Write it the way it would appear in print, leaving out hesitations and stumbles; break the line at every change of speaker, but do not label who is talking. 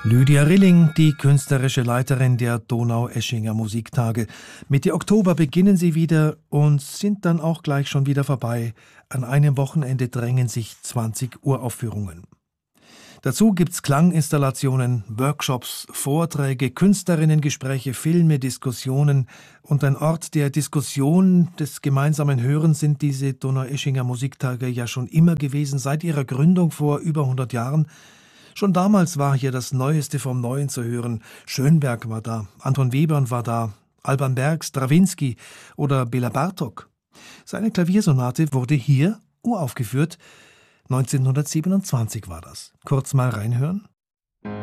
Lydia Rilling, die künstlerische Leiterin der Donaueschinger Musiktage. Mitte Oktober beginnen sie wieder und sind dann auch gleich schon wieder vorbei. An einem Wochenende drängen sich 20 Uraufführungen. Dazu gibt's Klanginstallationen, Workshops, Vorträge, Künstlerinnengespräche, Filme, Diskussionen. Und ein Ort der Diskussion, des gemeinsamen Hörens sind diese Donaueschinger Musiktage ja schon immer gewesen, seit ihrer Gründung vor über 100 Jahren. Schon damals war hier das Neueste vom Neuen zu hören. Schönberg war da, Anton Webern war da, Alban Berg, Strawinsky oder Bela Bartok. Seine Klaviersonate wurde hier uraufgeführt. 1927 war das. Kurz mal reinhören.